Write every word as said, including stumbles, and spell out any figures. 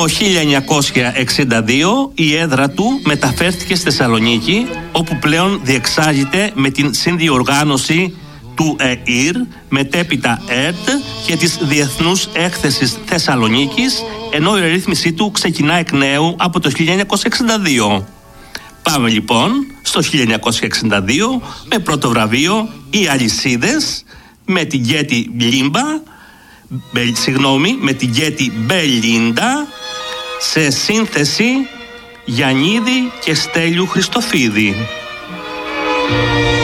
Το χίλια εννιακόσια εξήντα δύο η έδρα του μεταφέρθηκε στη Θεσσαλονίκη, όπου πλέον διεξάγεται με την συνδιοργάνωση του ΕΙΡ, μετέπειτα ΕΡΤ και της Διεθνούς Έκθεσης Θεσσαλονίκης, ενώ η ρύθμισή του ξεκινά εκ νέου από το χίλια εννιακόσια εξήντα δύο. Πάμε λοιπόν στο χίλια εννιακόσια εξήντα δύο με πρώτο βραβείο οι Αλυσίδες με την Γκέτι Μπλίμπα, συγγνώμη, με την Γκέτι Μπελίντα, σε σύνθεση Γιαννίδη και Στέλιου Χριστοφίδη.